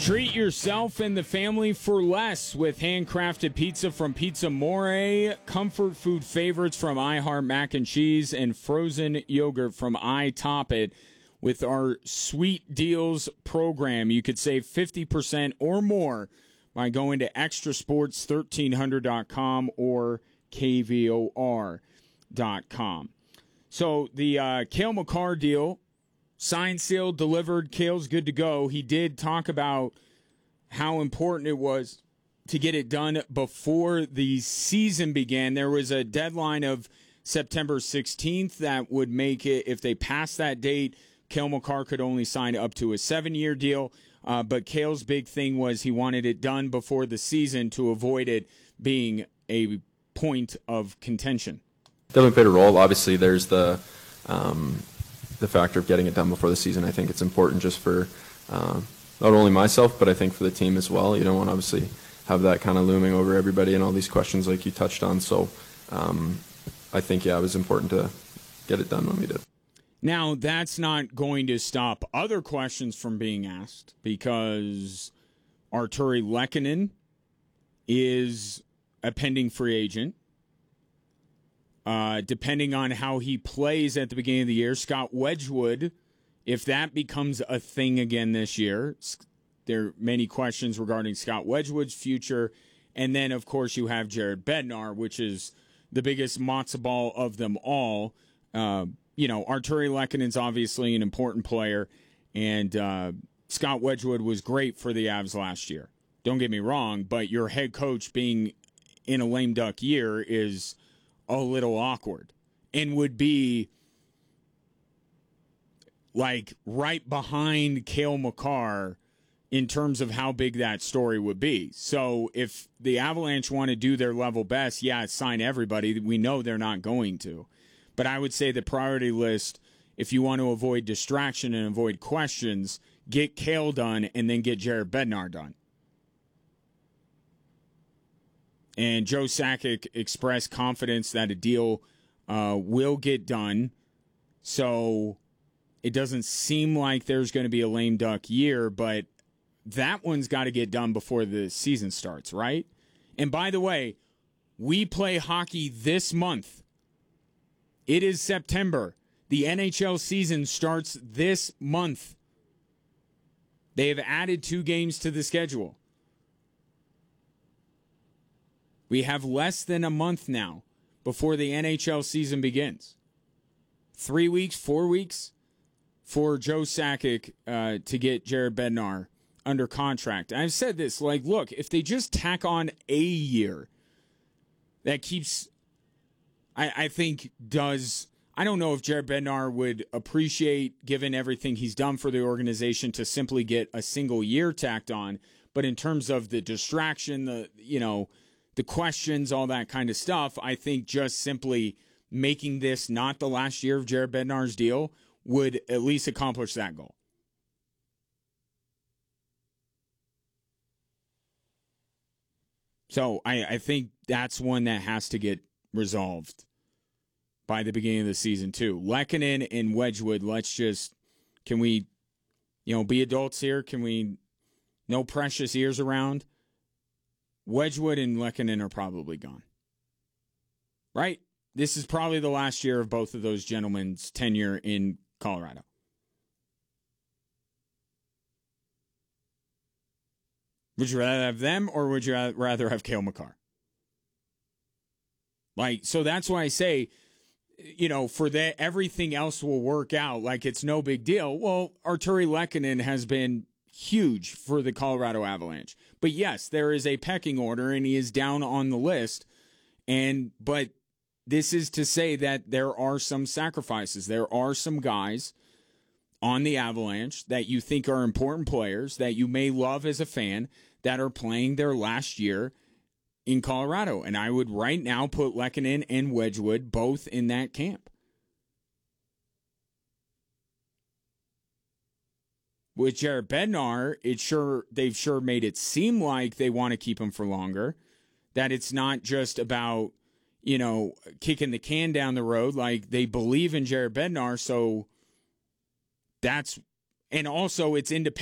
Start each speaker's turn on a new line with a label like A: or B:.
A: Treat yourself and the family for less with handcrafted pizza from Pizza More, comfort food favorites from iHeart Mac and Cheese, and frozen yogurt from iTop-It. With our Sweet Deals program, you could save 50% or more by going to extrasports1300.com or kvor.com. So the Cale Makar deal, signed, sealed, delivered. Cale's good to go. He did talk about how important it was to get it done before the season began. There was a deadline of September 16th that would make it, if they passed that date, Cale Makar could only sign up to a 7-year deal. But Cale's big thing was he wanted it done before the season to avoid it being a point of contention.
B: Definitely played a role. Obviously, there's the factor of getting it done before the season. I think it's important just for not only myself, but I think for the team as well. You don't want to obviously have that kind of looming over everybody and all these questions like you touched on. So I think, it was important to get it done when we did.
A: Now, that's not going to stop other questions from being asked because Artturi Lehkonen is a pending free agent. Depending on how he plays at the beginning of the year, Scott Wedgwood, if that becomes a thing again this year, there are many questions regarding Scott Wedgwood's future. And then, of course, you have Jared Bednar, which is the biggest matzo ball of them all. Artturi Lehkonen's obviously an important player, and Scott Wedgwood was great for the Avs last year. Don't get me wrong, but your head coach being in a lame duck year is a little awkward and would be like right behind Cale Makar in terms of how big that story would be. So if the Avalanche want to do their level best, sign everybody. We know they're not going to. But I would say the priority list, if you want to avoid distraction and avoid questions, get Cale done and then get Jared Bednar done. And Joe Sakic expressed confidence that a deal will get done. So it doesn't seem like there's going to be a lame duck year, but that one's got to get done before the season starts, right? And by the way, we play hockey this month. It is September. The NHL season starts this month. They have added 2 games to the schedule. We have less than a month now before the NHL season begins. 3 weeks, 4 weeks for Joe Sakic to get Jared Bednar under contract. I've said this, look, if they just tack on a year, that keeps... I think I don't know if Jared Bednar would appreciate, given everything he's done for the organization, to simply get a single year tacked on. But in terms of the distraction, the questions, all that kind of stuff, I think just simply making this not the last year of Jared Bednar's deal would at least accomplish that goal. So I think that's one that has to get resolved by the beginning of the season too. Lehkonen and Wedgwood, can we, be adults here? Can we, no precious years around? Wedgwood and Lehkonen are probably gone. Right? This is probably the last year of both of those gentlemen's tenure in Colorado. Would you rather have them or would you rather have Cale Makar? So that's why I say, for that, everything else will work out. It's no big deal. Well, Artturi Lehkonen has been huge for the Colorado Avalanche. But yes, there is a pecking order, and he is down on the list. But this is to say that there are some sacrifices. There are some guys on the Avalanche that you think are important players that you may love as a fan that are playing their last year in Colorado. And I would right now put Lehkonen and Wedgwood both in that camp. With Jared Bednar, they've sure made it seem like they want to keep him for longer. That it's not just about, kicking the can down the road. They believe in Jared Bednar, so and also it's independent.